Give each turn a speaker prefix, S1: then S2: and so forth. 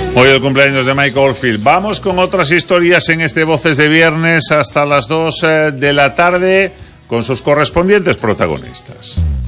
S1: Hoy el cumpleaños de Mike Oldfield. Vamos con otras historias en este Voces de Viernes hasta las 2 de la tarde con sus correspondientes protagonistas.